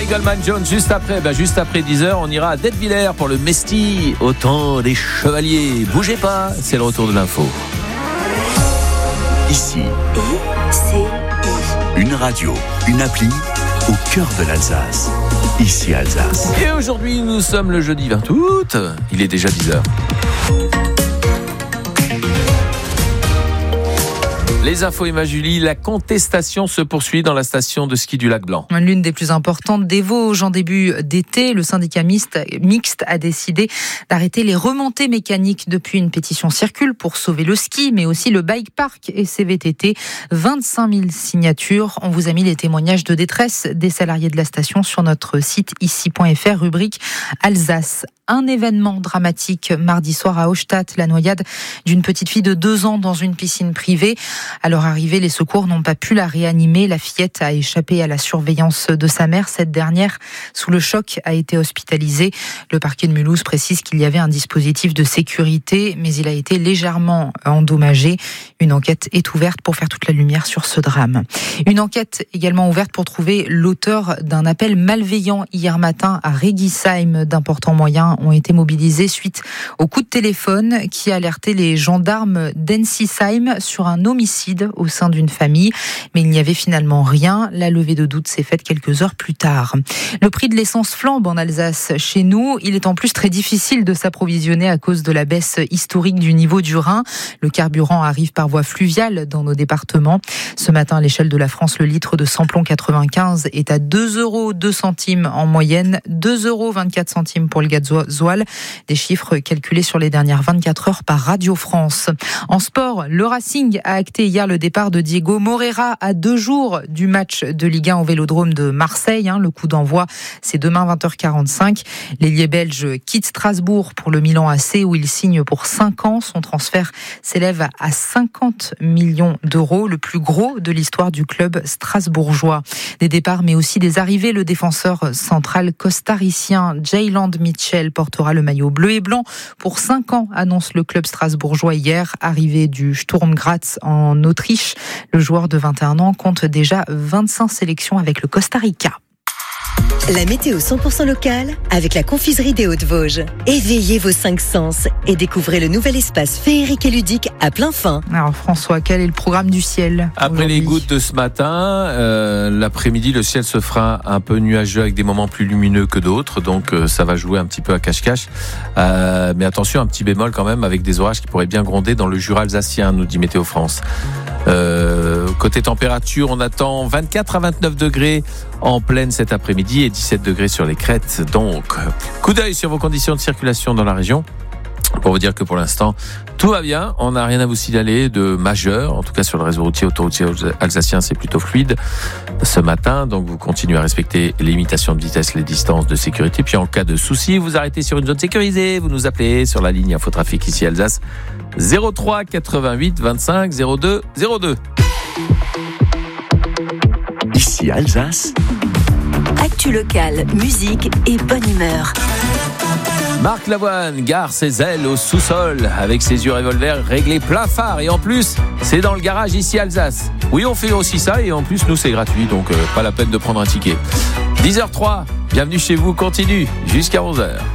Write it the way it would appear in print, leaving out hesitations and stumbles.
Gary Goldman-Jones juste après 10h, on ira à Detwiller pour le Mesti au temps des chevaliers. Bougez pas, c'est le retour de l'info. Ici, une radio, une appli au cœur de l'Alsace. Ici Alsace. Et aujourd'hui, nous sommes le jeudi 20 août. Il est déjà 10h. Les infos, Emma Julie, la contestation se poursuit dans la station de ski du Lac Blanc. L'une des plus importantes des Vosges en début d'été, le syndicat mixte a décidé d'arrêter les remontées mécaniques. Depuis, une pétition circule pour sauver le ski, mais aussi le bike park et ses VTT. 25 000 signatures. On vous a mis les témoignages de détresse des salariés de la station sur notre site ici.fr, rubrique Alsace. Un événement dramatique mardi soir à Austadt, la noyade d'une petite fille de 2 ans dans une piscine privée. À leur arrivée, les secours n'ont pas pu la réanimer. La fillette a échappé à la surveillance de sa mère. Cette dernière, sous le choc, a été hospitalisée. Le parquet de Mulhouse précise qu'il y avait un dispositif de sécurité, mais il a été légèrement endommagé. Une enquête est ouverte pour faire toute la lumière sur ce drame. Une enquête également ouverte pour trouver l'auteur d'un appel malveillant hier matin à Réguisheim. D'importants moyens ont été mobilisés suite au coup de téléphone qui alertait les gendarmes d'Ensisheim sur un homicide au sein d'une famille. Mais il n'y avait finalement rien. La levée de doute s'est faite quelques heures plus tard. Le prix de l'essence flambe en Alsace. Chez nous, il est en plus très difficile de s'approvisionner à cause de la baisse historique du niveau du Rhin. Le carburant arrive par voie fluviale dans nos départements. Ce matin, à l'échelle de la France, le litre de samplon 95 est à 2,02 € en moyenne, 2,24 € pour le gasoil. Des chiffres calculés sur les dernières 24 heures par Radio France. En sport, le Racing a acté hier le départ de Diego Moreira à 2 jours du match de Ligue 1 au Vélodrome de Marseille. Le coup d'envoi, c'est demain 20h45. L'ailier belge quitte Strasbourg pour le Milan AC où il signe pour 5 ans. Son transfert s'élève à 50 millions d'euros, le plus gros de l'histoire du club strasbourgeois. Des départs mais aussi des arrivées. Le défenseur central costaricien Jayland Mitchell portera le maillot bleu et blanc pour 5 ans, annonce le club strasbourgeois hier. Arrivé du Sturm Graz en Autriche, le joueur de 21 ans compte déjà 25 sélections avec le Costa Rica. La météo 100% locale avec la confiserie des Hauts-de-Vosges. Éveillez vos 5 sens et découvrez le nouvel espace féerique et ludique à plein fin. Alors François, quel est le programme du ciel Après les gouttes de ce matin, l'après-midi, le ciel se fera un peu nuageux avec des moments plus lumineux que d'autres. Donc ça va jouer un petit peu à cache-cache. Mais attention, un petit bémol quand même avec des orages qui pourraient bien gronder dans le Jura alsacien, nous dit Météo France. Côté température, on attend 24 à 29 degrés en pleine cet après-midi et 17 degrés sur les crêtes. Donc, coup d'œil sur vos conditions de circulation dans la région. Pour vous dire que pour l'instant, tout va bien. On n'a rien à vous signaler de majeur. En tout cas, sur le réseau routier, autoroutier alsacien, c'est plutôt fluide ce matin. Donc, vous continuez à respecter les limitations de vitesse, les distances de sécurité. Puis, en cas de souci, vous arrêtez sur une zone sécurisée. Vous nous appelez sur la ligne Infotrafic ici Alsace 03 88 25 02 02. Ici Alsace. Actu locale, musique et bonne humeur. Marc Lavoine gare ses ailes au sous-sol avec ses yeux revolver réglés plein phare et en plus c'est dans le garage ici Alsace. Oui, on fait aussi ça et en plus nous c'est gratuit donc pas la peine de prendre un ticket. 10h03, bienvenue chez vous, continue jusqu'à 11h.